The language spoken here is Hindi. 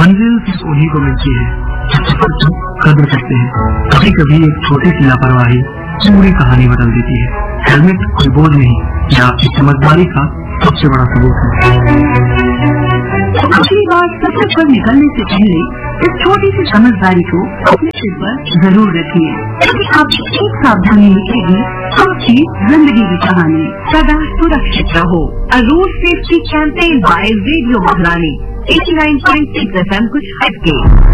मंजिल सिर्फ उन्हीं को मिलती है जो सफर की कदर करते हैं। कभी कभी एक छोटी सी लापरवाही पूरी कहानी बदल देती है। हेलमेट कोई बोझ नहीं, यह आपकी समझदारी का सबसे बड़ा सबूत है। अगली बार सफर पर निकलने से पहले इस छोटी सी समझदारी को अपने सिर पर जरूर रखिए, क्योंकि आपकी एक सावधानी लिखेगी आपकी जिंदगी की कहानी। सदा सुरक्षित रहो। अ road safety campaign bye radio महारानी 89.6 FM कुछ हटके।